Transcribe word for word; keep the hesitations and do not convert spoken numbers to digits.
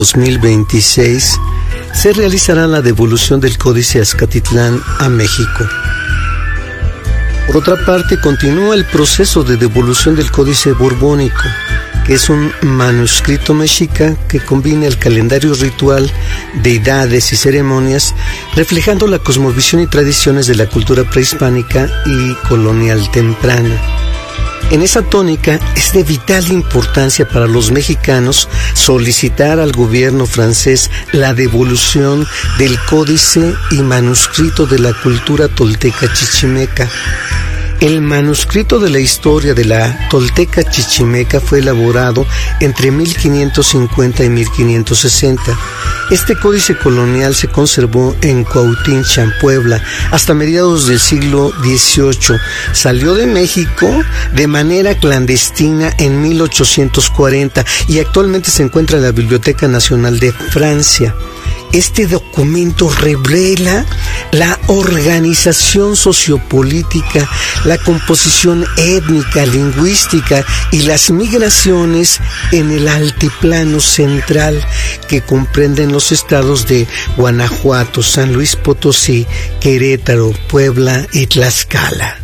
dos mil veintiséis se realizará la devolución del Códice Azcatitlán a México. Por otra parte, continúa el proceso de devolución del Códice Borbónico, que es un manuscrito mexica que combina el calendario ritual, deidades y ceremonias, reflejando la cosmovisión y tradiciones de la cultura prehispánica y colonial temprana. En esa tónica, es de vital importancia para los mexicanos solicitar al gobierno francés la devolución del códice y manuscrito de la cultura tolteca chichimeca. El manuscrito de la historia de la Tolteca Chichimeca fue elaborado entre mil quinientos cincuenta y mil quinientos sesenta. Este códice colonial se conservó en Cuauhtincha, Puebla, hasta mediados del siglo dieciocho. Salió de México de manera clandestina en mil ochocientos cuarenta y actualmente se encuentra en la Biblioteca Nacional de Francia. Este documento revela la organización sociopolítica, la composición étnica, lingüística y las migraciones en el altiplano central, que comprenden los estados de Guanajuato, San Luis Potosí, Querétaro, Puebla y Tlaxcala.